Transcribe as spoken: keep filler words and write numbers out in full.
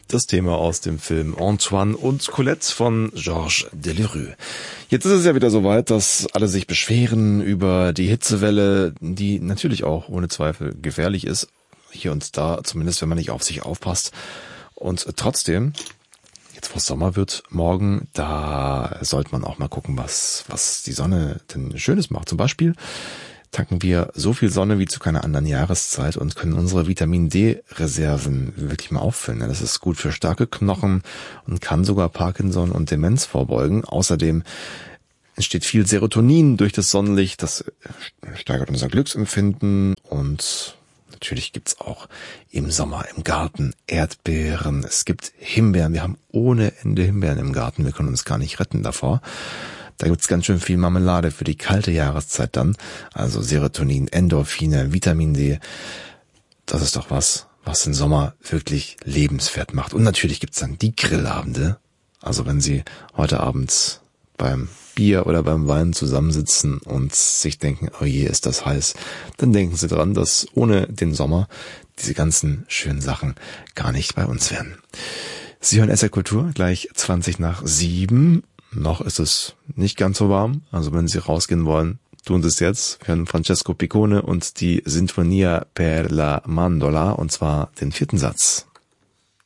Das Thema aus dem Film Antoine und Colette von Georges Delerue. Jetzt ist es ja wieder soweit, dass alle sich beschweren über die Hitzewelle, die natürlich auch ohne Zweifel gefährlich ist. Hier und da, zumindest wenn man nicht auf sich aufpasst. Und trotzdem, jetzt wo es Sommer wird, morgen, da sollte man auch mal gucken, was, was die Sonne denn Schönes macht. Zum Beispiel tanken wir so viel Sonne wie zu keiner anderen Jahreszeit und können unsere Vitamin-D-Reserven wirklich mal auffüllen. Das ist gut für starke Knochen und kann sogar Parkinson und Demenz vorbeugen. Außerdem entsteht viel Serotonin durch das Sonnenlicht, das steigert unser Glücksempfinden und natürlich gibt's auch im Sommer im Garten Erdbeeren, es gibt Himbeeren, wir haben ohne Ende Himbeeren im Garten, wir können uns gar nicht retten davor. Da gibt's ganz schön viel Marmelade für die kalte Jahreszeit dann. Also Serotonin, Endorphine, Vitamin D. Das ist doch was, was den Sommer wirklich lebenswert macht. Und natürlich gibt's dann die Grillabende. Also wenn Sie heute Abend beim Bier oder beim Wein zusammensitzen und sich denken, oh je, ist das heiß, dann denken Sie dran, dass ohne den Sommer diese ganzen schönen Sachen gar nicht bei uns wären. Sie hören S R Kultur, gleich zwanzig nach sieben. Noch ist es nicht ganz so warm, also wenn Sie rausgehen wollen, tun Sie es jetzt. Wir hören Francesco Piccone und die Sinfonia per la Mandola, und zwar den vierten Satz.